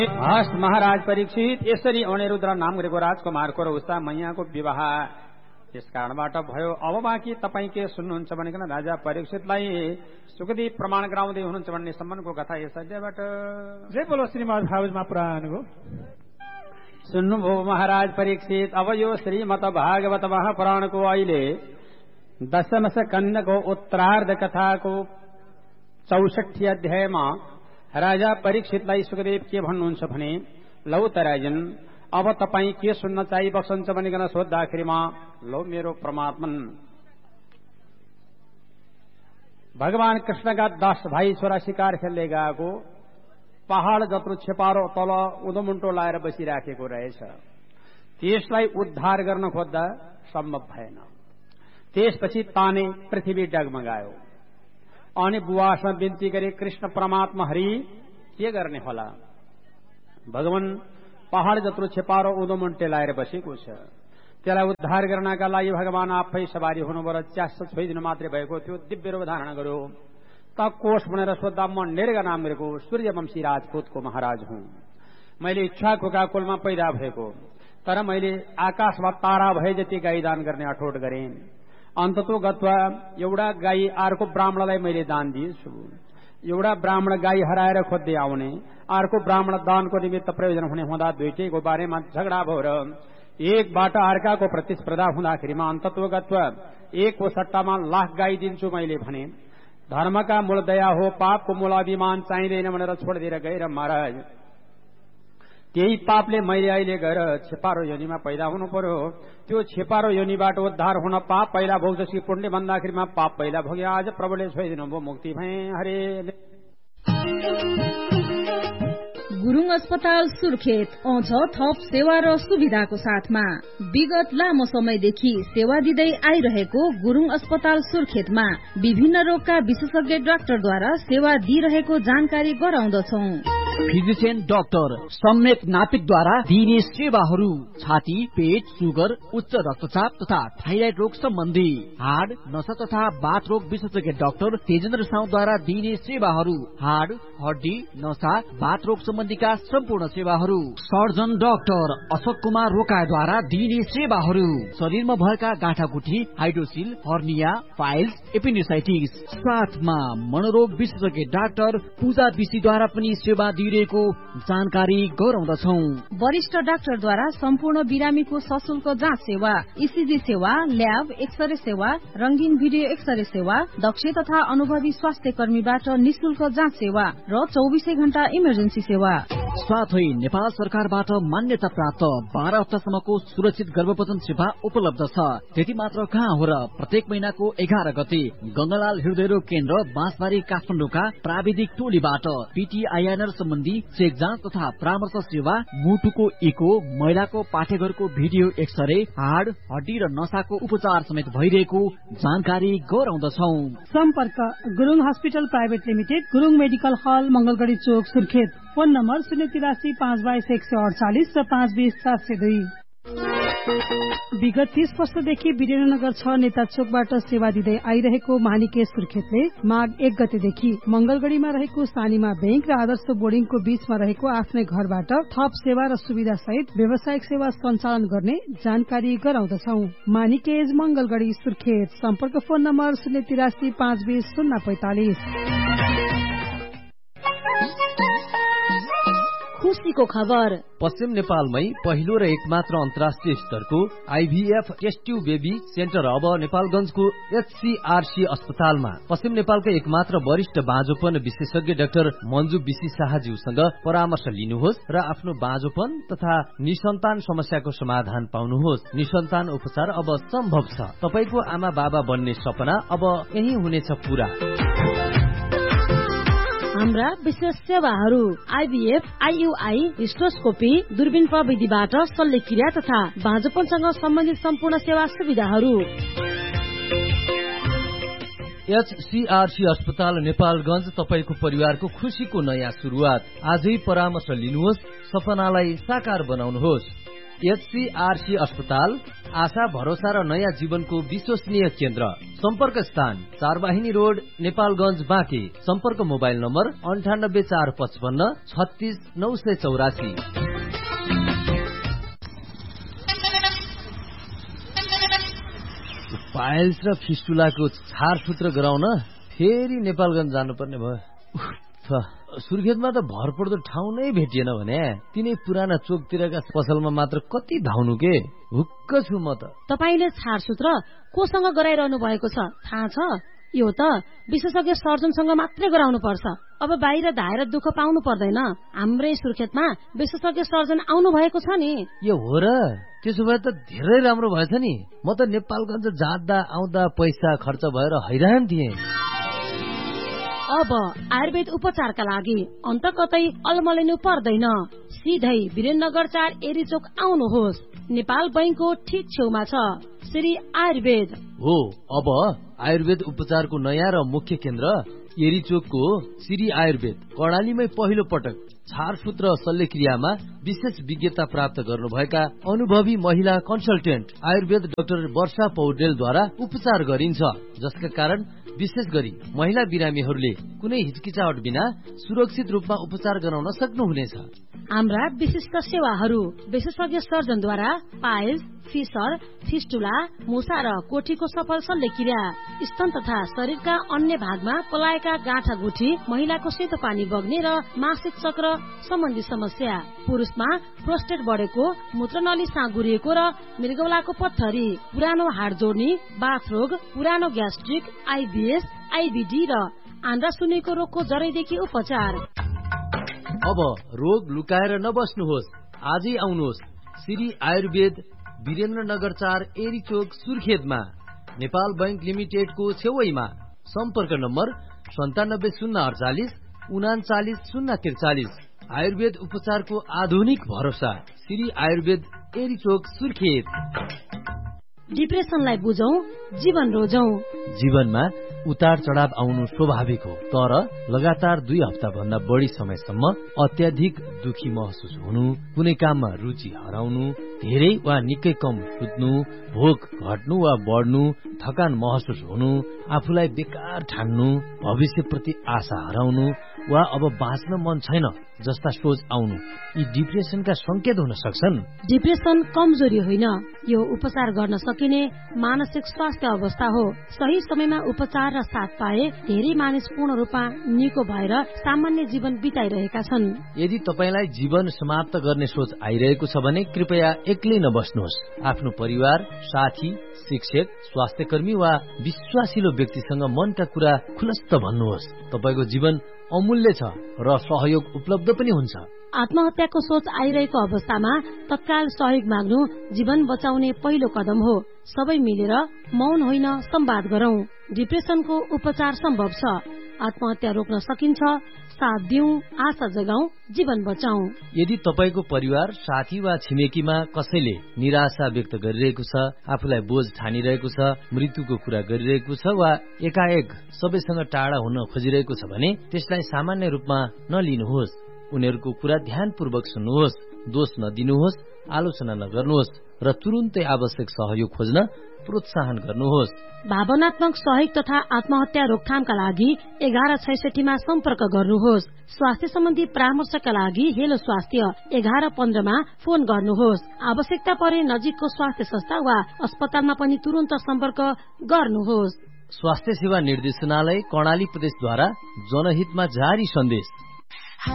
हस्त महाराज परीक्षित यसरी अणेरुद्र नाम गरेको राजकुमारको र उस्ता मैयाको विवाह यस कारणबाट भयो। अब बाँकी तपाईँ के सुन्नुहुन्छ भनेकन राजा परीक्षितलाई सुखदेव प्रमाण गराउँदै हुनुहुन्छ भन्ने सम्बन्धको कथा यस अध्यायबाट। जय बोलो श्रीमद् भागवतमा पुराणको। सुन्नुभयो महाराज परीक्षित, अब यो श्रीमद् भागवत महापुराणको अहिले दशम स्कन्धको उत्तरार्ध कथाको 64 अध्यायमा राजा परीक्षितलाई सुखदेव के भन्नुहुन्छ भने, लौ त राजन, अब तपाईँ के सुन्न चाहिबक्सन्छ भनिकन सोद्धाखेरिमा लौ मेरो परमात्मन भगवान कृष्णका 10 भाइ छोरा शिकार खेल्दै गएको पहाड़ जत्रो छेपारो तल उदोमुन्टो लाएर बसिराखेको रहेछ। त्यसलाई उद्धार गर्न खोज्दा सम्भव भएन। त्यसपछि ताने पृथ्वी डगमगायो अनि बुवासँग बिन्ती गरे, कृष्ण परमात्मा हरि के गर्ने होला? भगवान पहाड़ जत्रो छेपारो उदोमुन्टे लाएर बसेको छ, त्यसलाई उद्धार गर्नका लागि भगवान आफै सवारी हुनुभयो। च्यास छोइदिनु मात्रै भएको थियो, दिव्य रूप धारण गर्यो। त कोष भनेर सोद्धा म नेर्गा नाम गरेको सूर्यवंशी राजपूतको महाराज हुँ। मैले इच्छाकुका कुलमा पैदा भएको, तर मैले आकाशमा तारा भए जति गाई दान गर्ने अठोट गरेँ। अन्ततो गत्वा एउटा गाई अर्को ब्राह्मणलाई मैले दान दिएछु। एउटा ब्राह्मण गाई हराएर खोज्दै आउने, अर्को ब्राह्मण दानको निमित्त प्रयोजन हुने हुँदा दुईटैको बारेमा झगडा भयो र एकबाट अर्काको प्रतिस्पर्धा हुँदाखेरिमा अन्ततो गत्वा एकको सट्टामा लाख गाई दिन्छु मैले भने। धर्मका मूल दया हो, पापको मूल अभिमान चाहिँदैन भनेर छोडिदिएर गएर महाराज त्यही पापले मैले अहिले गएर छेपारो योनिमा पैदा हुनु पर्यो। त्यो छेपारो योनिबाट उद्धार हुन पाप पहिला भोग्दछ कि पुण्य भन्दाखेरिमा पाप पहिला भोगे। आज प्रभुले छोइदिनु भयो, मुक्ति भए। हरे गुरुङ अस्पताल सुर्खेत आउँछ थप सेवा र सुविधाको साथमा। विगत लामो समयदेखि सेवा दिँदै आइरहेको गुरुङ अस्पताल सुर्खेतमा विभिन्न रोगका विशेषज्ञ डाक्टरद्वारा सेवा दिइरहेको जानकारी गराउँदछौ। फिजिशियन डाक्टर सम्यक नापिकद्वारा दिइने सेवाहरू छाती, पेट, सुगर, उच्च रक्तचाप तथा थाइराइड रोग सम्बन्धी, हाड, नसा तथा बाथ रोग विशेषज्ञ डाक्टर तेजेन्द्र साउद्वारा दिइने सेवाहरू, हाड, हड्डी, नसा, बाथ रोग सम्बन्धीका सम्पूर्ण सेवाहरू, सर्जन डाक्टर अशोक कुमार रोकाद्वारा दिइने सेवाहरू, शरीरमा भएका गाँठागुठी, हाइड्रोसिल, हर्निया, फाइल्स, एपेन्डिसाइटिस, साथमा मनोरोग विशेषज्ञ डाक्टर पूजा विशीद्वारा पनि सेवा दिइरहेको जानकारी गराउँदछौ। वरिष्ठ डाक्टरद्वारा सम्पूर्ण बिरामीको सशुल्क जाँच सेवा, इसिजी सेवा, ल्याब, एक्सरे सेवा, रंगीन भिडियो एक्सरे सेवा, दक्ष तथा अनुभवी स्वास्थ्य कर्मीबाट निशुल्क जाँच सेवा र 24 घण्टा इमर्जेन्सी सेवा। साथै नेपाल सरकारबाट मान्यता प्राप्त 12 हप्तासम्मको सुरक्षित गर्भपतन सेवा उपलब्ध छ। त्यति मात्र कहाँ हो र, प्रत्येक महिनाको 11 गते गंगालाल हृदयरोग केन्द्र बाँसबारी काठमाडौँका प्राविधिक टोलीबाट पीटीआईआर सम्बन्धी चेक जाँच तथा परामर्श सेवा, मुटुको इको, महिलाको पाठेघरको भिडियो एक्सरे, हाड, हड्डी र नसाको उपचार समेत भइरहेको जानकारी गराउँदछौ। सम्पर्क Gurung hospital private limited, Gurung medical हल, मंगलगढ़ी चोक, सुर्खेत। फोन नम्बर 083 522 148 र 520 702। विगत 30 वर्षदेखि वीरेन्द्रनगर 6 नेता चोकबाट सेवा दिँदै आइरहेको मानिके सुर्खेतले माघ 1 गतेदेखि मंगलगढ़ीमा रहेको सानीमा बैंक र आदर्श बोर्डिङको बीचमा रहेको आफ्नै घरबाट थप सेवा र सुविधा सहित व्यावसायिक सेवा सञ्चालन गर्ने जानकारी गराउँदछौ। मानिकेज मंगलगढ़ी सुर्खेत। सम्पर्क फोन नम्बर 083 520 045। खुशीको खबर, पश्चिम नेपालमै पहिलो र एकमात्र अन्तर्राष्ट्रिय स्तरको IVF test tube baby centre अब नेपालगञ्जको एचसीआरसी अस्पतालमा। पश्चिम नेपालका एकमात्र वरिष्ठ बाँझोपन विशेषज्ञ डाक्टर मन्जु बिसी शाहज्यूसँग परामर्श लिनुहोस् र आफ्नो बाँझोपन तथा निसन्तान समस्याको समाधान पाउनुहोस्। निसन्तान उपचार अब सम्भव छ। तपाईको आमा बाबा बन्ने सपना अब यही हुनेछ पूरा। हाम्रा विशेष सेवाहरू आइभीएफ, आइयुआई, हिस्टोस्कोपी, दूरबीन प्रविधिबाट शल्यक्रिया तथा बाँझोपनसँग सम्बन्धित सम्पूर्ण सेवा सुविधाहरू। एचसीआरसी अस्पताल नेपालगञ्ज, तपाईको परिवारको खुशीको नयाँ सुरुवात। आजै परामर्श लिनुहोस्, सपनालाई साकार बनाउनुहोस्। एचसीआरसी अस्पताल, आशा भरोसा र नयाँ जीवनको विश्वसनीय केन्द्र। सम्पर्क स्थान 4 वाहिनी रोड, नेपालगञ्ज, बाँके। सम्पर्क मोबाइल नम्बर 9845 36 984। पाइल्स र फिस्टुलाको छारसूत्र गराउन फेरि नेपालगञ्ज जानुपर्ने भयो। सुर्खेतमा त भरपर्दो ठाउँ नै भेटिएन भने तिनै पुराना चोकतिरका पसलमा मात्र कति धाउनु के। हुक्क छु म त। तपाईले छारसूत्र कोसँग गराइरहनु भएको छ थाहा छ? यो त विशेषज्ञ सर्जनसँग मात्रै गराउनु पर्छ। अब बाहिर धाएर दुःख पाउनु पर्दैन। हाम्रै सुर्खेतमा विशेषज्ञ सर्जन आउनु भएको छ नि। यो हो र? त्यसो भए त धेरै राम्रो भएछ नि। म त नेपालगञ्ज जाँदा आउँदा पैसा खर्च भएर हैरान थिएँ। अब आयुर्वेद उपचारका लागि अन्त कतै अलमलिनु पर्दैन। सिधै वीरेन्द्रनगर 4 एरीचोक आउनुहोस्। नेपाल बैंकको ठीक छेउमा छ श्री आयुर्वेद हो। अब आयुर्वेद उपचारको नयाँ र मुख्य केन्द्र एरीचोकको श्री आयुर्वेद कर्णालीमै पहिलो पटक छारसूत्र शल्यक्रियामा विशेष विज्ञता प्राप्त गर्नुभएका अनुभवी महिला कन्सल्टेन्ट आयुर्वेद डाक्टर वर्षा पौडेलद्वारा उपचार गरिन्छ, जसका कारण विशेष गरी महिला बिरामीहरूले कुनै हिचकिचाहट बिना सुरक्षित रूपमा उपचार गराउन सक्नुहुनेछ। हाम्रा विशिष्ट सेवाहरू विशेषज्ञ सर्जनद्वारा पाइल्स, फिसर, फिस्टुला, मुसा र कोठीको सफल शल्यक्रिया, स्तन तथा शरीरका अन्य भागमा पलाएका गाँठागुठी, महिलाको सेतो पानी बग्ने र मासिक चक्र सम्बन्धी समस्या, पुरुषमा प्रोस्टेट बढेको, मूत्रनली साँगुरिएको र मृगौलाको पत्थरी, पुरानो हाड जोड्ने, बाथरोग, पुरानो ग्यास्ट्रिक, आइबिएस, आइबिडी र आन्द्रा सुन्नेको रोगको जरैदेखि उपचार। अब रोग लुकाएर नबस्नुहोस्, आजै आउनुहोस् श्री आयुर्वेद वीरेन्द्रनगर 4 एरीचोक सुर्खेतमा, नेपाल बैंक लिमिटेडको छेउमा। सम्पर्क नम्बर 97 048 39 043। आयुर्वेद उपचारको आधुनिक भरोसा श्री आयुर्वेद एरीचोक सुर्खेत। डिप्रेसनलाई बुझौं, जीवन रोजौं। जीवनमा उतार चढाव आउनु स्वाभाविक हो, तर लगातार 2 हप्ता भन्दा बढी समयसम्म अत्याधिक दुखी महसुस हुनु, कुनै काममा रुचि हराउनु, धेरै वा निकै कम सुत्नु, भोक घट्नु वा बढ्नु, थकान महसुस हुनु, आफूलाई बेकार ठान्नु, भविष्यप्रति आशा हराउनु वा अब बाँच्न मन छैन जस्ता सोच आउनु, यी डिप्रेसनका संकेत हुन सक्छन्। डिप्रेसन कमजोरी होइन, यो उपचार गर्न सकिने मानसिक स्वास्थ्य अवस्था हो। सही समयमा उपचार र साथ पाए धेरै मानिस पूर्ण रूपमा निको भएर सामान्य जीवन बिताइरहेका छन्। यदि तपाईलाई जीवन समाप्त गर्ने सोच आइरहेको छ भने कृपया एक्लै नबस्नुहोस्। आफ्नो परिवार, साथी, शिक्षक, स्वास्थ्यकर्मी वा विश्वासिलो व्यक्तिसँग मनका कुरा खुलस्त भन्नुहोस्। तपाईको जीवन अमूल्य छ र सहयोग उपलब्ध पनि हुन्छ। आत्महत्याको सोच आइरहेको अवस्थामा तत्काल सहयोग माग्नु जीवन बचाउने पहिलो कदम हो। सबै मिलेर मौन होइन संवाद गरौं। डिप्रेसनको उपचार सम्भव छ। आत्महत्या रोक्न सकिन्छ। साथ दिउँ, आशा जगाउँ, जीवन बचाउँ। यदि तपाईको परिवार, साथी वा छिमेकीमा कसैले निराशा व्यक्त गरिरहेको छ, आफूलाई बोझ ठानिरहेको छ, मृत्युको कुरा गरिरहेको छ वा एकाएक सबैसँग टाढा हुन खोजिरहेको छ भने त्यसलाई सामान्य रूपमा नलिनुहोस्। उनीहरूको कुरा ध्यानपूर्वक सुन्नुहोस्, दोष नदिनुहोस्, आलोचना नगर्नुहोस् र तुरुन्तै आवश्यक सहयोग खोज्न प्रोत्साहन गर्नुहोस्। भावनात्मक सहयोग तथा आत्महत्या रोकथामका लागि 1166 मा सम्पर्क गर्नुहोस्। स्वास्थ्य सम्बन्धी परामर्शका लागि हेलो स्वास्थ्य 1115 मा फोन गर्नुहोस्। आवश्यकता परे नजिकको स्वास्थ्य संस्था वा अस्पतालमा पनि तुरन्त सम्पर्क गर्नुहोस्। स्वास्थ्य सेवा निर्देशनालय कर्णाली प्रदेशद्वारा जनहितमा जारी सन्देश।